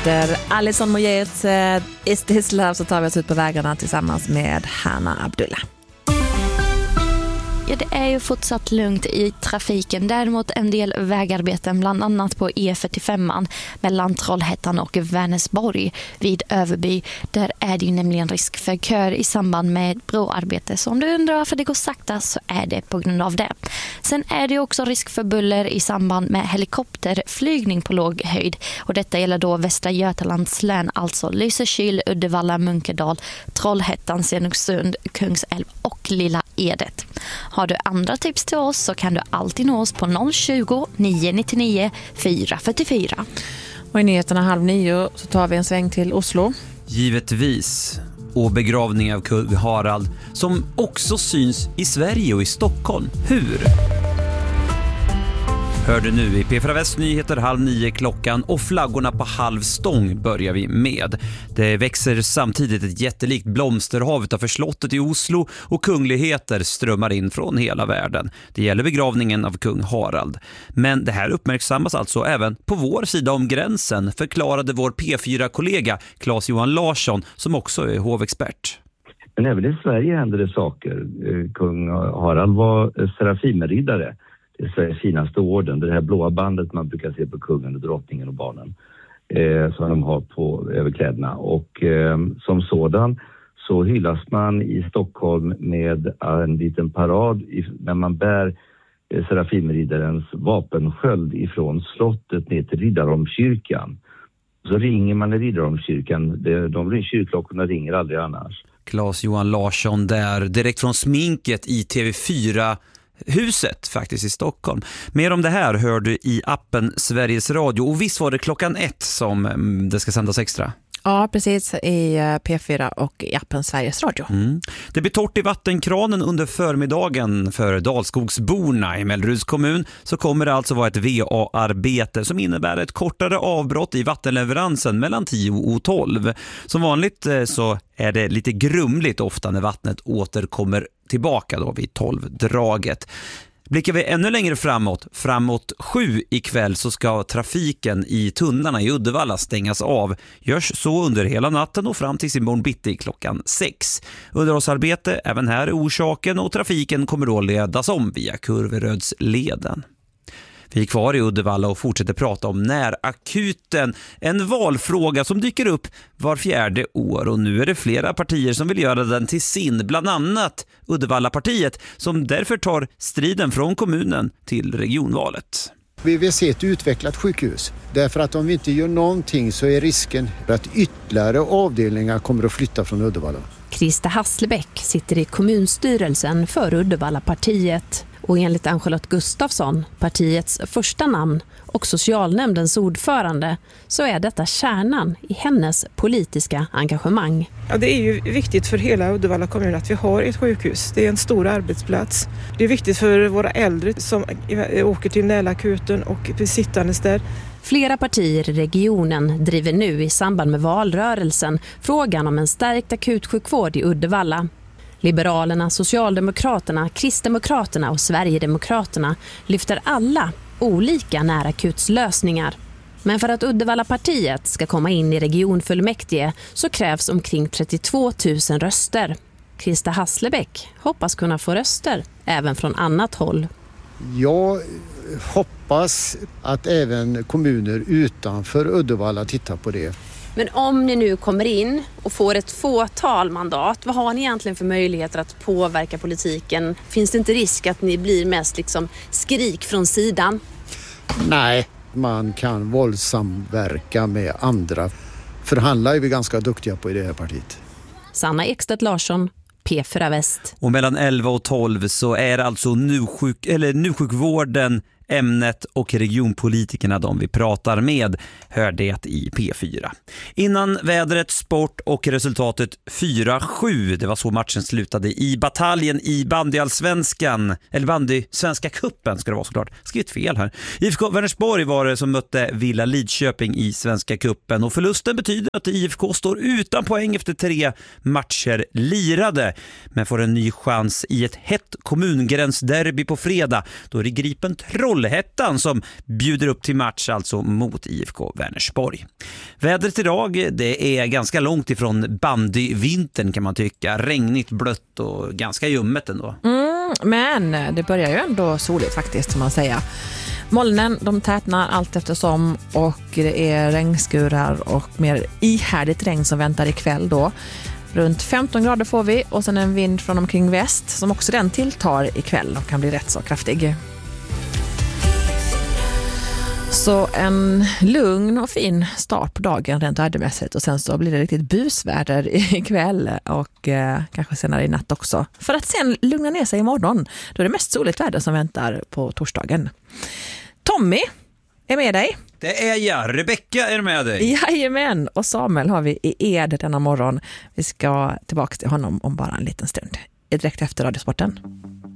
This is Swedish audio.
efter Alison Moyets Is This Love så tar vi oss ut på vägarna tillsammans med Hanna Abdullah. Ja, det är ju fortsatt lugnt i trafiken. Däremot en del vägarbeten, bland annat på E45 mellan Trollhättan och Vänersborg vid Överby. Där är det ju nämligen risk för kör i samband med broarbete. Så om du undrar varför det går sakta så är det på grund av det. Sen är det också risk för buller i samband med helikopterflygning på låg höjd. Och detta gäller då Västra Götalands län, alltså Lysekil, Uddevalla, Munkedal, Trollhättan, Stenungsund, Kungsälv och Lilla Edet. Har du andra tips till oss så kan du alltid nå oss på 020 999 444. Och i nyheterna 8:30 så tar vi en sväng till Oslo. Givetvis. Och begravning av kung Harald som också syns i Sverige och i Stockholm. Hur? Hör du nu i P4 Väst nyheter 8:30 klockan och flaggorna på halvstång börjar vi med. Det växer samtidigt ett jättelikt blomsterhav utanför slottet i Oslo och kungligheter strömmar in från hela världen. Det gäller begravningen av kung Harald. Men det här uppmärksammas alltså även på vår sida om gränsen, förklarade vår P4-kollega Claes-Johan Larsson som också är hovexpert. Men även i Sverige händer det saker. Kung Harald var Serafimerriddare. Det är Sveriges finaste orden. Det här blåa bandet man brukar se på kungen och drottningen och barnen. Som de har på överkläderna. Och som sådan så hyllas man i Stockholm med en liten parad när man bär Serafimerriddarens vapensköld ifrån slottet ner till Riddarholmskyrkan. Så ringer man i Riddarholmskyrkan. De kyrklockorna ringer aldrig annars. Claes-Johan Larsson där, direkt från sminket i TV4 huset faktiskt i Stockholm. Mer om det här hör du i appen Sveriges Radio. Och visst var det 1:00 som det ska sändas extra? Ja, precis, i P4 och i appen Sveriges Radio. Det blir torrt i vattenkranen under förmiddagen för Dalskogsborna i Melleruds kommun. Så kommer det alltså vara ett VA-arbete som innebär ett kortare avbrott i vattenleveransen mellan 10 och 12. Som vanligt så är det lite grumligt ofta när vattnet återkommer tillbaka då vid 12-draget. Blickar vi ännu längre framåt 7 ikväll så ska trafiken i tunnlarna i Uddevalla stängas av. Görs så under hela natten och fram till imorgon bitti klockan 6. Underhållsarbete även här är orsaken och trafiken kommer då ledas om via Kurverödsleden. Vi är kvar i Uddevalla och fortsätter prata om närakuten. En valfråga som dyker upp var 4:e år och nu är det flera partier som vill göra den till sin. Bland annat Uddevallapartiet som därför tar striden från kommunen till regionvalet. Vi vill se ett utvecklat sjukhus. Därför att om vi inte gör någonting så är risken att ytterligare avdelningar kommer att flytta från Uddevalla. Krista Hasselbäck sitter i kommunstyrelsen för Uddevallapartiet. Och enligt Ann-Charlotte Gustafsson, partiets första namn och socialnämndens ordförande, så är detta kärnan i hennes politiska engagemang. Ja, det är ju viktigt för hela Uddevalla kommun att vi har ett sjukhus. Det är en stor arbetsplats. Det är viktigt för våra äldre som åker till nälakuten och blir sittandes där. Flera partier i regionen driver nu i samband med valrörelsen frågan om en stärkt akutsjukvård i Uddevalla. Liberalerna, Socialdemokraterna, Kristdemokraterna och Sverigedemokraterna lyfter alla olika närakutslösningar. Men för att Uddevallapartiet ska komma in i regionfullmäktige så krävs omkring 32 000 röster. Krista Hasselbäck hoppas kunna få röster även från annat håll. Jag hoppas att även kommuner utanför Uddevalla tittar på det. Men om ni nu kommer in och får ett fåtal mandat, vad har ni egentligen för möjligheter att påverka politiken? Finns det inte risk att ni blir mest liksom skrik från sidan? Nej, man kan våldsamverka med andra. Förhandla är vi ganska duktiga på i det här partiet. Sanna Ekstedt Larsson, P4 Väst. Och mellan 11 och 12 så är alltså nusjukvården ämnet och regionpolitikerna de vi pratar med, hör det i P4. Innan vädret, sport och resultatet 4-7. Det var så matchen slutade i bataljen i bandyallsvenskan, eller bandy-svenska kuppen ska det vara såklart. Skrivit fel här. IFK Vänersborg var det som mötte Villa Lidköping i svenska kuppen och förlusten betyder att IFK står utan poäng efter 3 matcher lirade, men får en ny chans i ett hett kommungränsderby på fredag. Då är det Gripen Troll Trollhättan som bjuder upp till match alltså mot IFK Vänersborg. Vädret idag, det är ganska långt ifrån bandyvintern kan man tycka. Regnigt, blött och ganska ljummet ändå. Men det börjar ju ändå soligt faktiskt, som man säger. Molnen, de tätnar allt eftersom och det är regnskurar och mer ihärdigt regn som väntar ikväll då. Runt 15 grader får vi och sen en vind från omkring väst som också den tilltar ikväll och kan bli rätt så kraftig. Så en lugn och fin start på dagen rent vädermässigt och sen så blir det riktigt busväder ikväll och kanske senare i natt också. För att sen lugna ner sig imorgon. Då är det mest soligt väder som väntar på torsdagen. Tommy är med dig. Det är jag. Rebecka är med dig. Jajamän. Och Samuel har vi i Ed denna morgon. Vi ska tillbaka till honom om bara en liten stund. Direkt efter Radiosporten.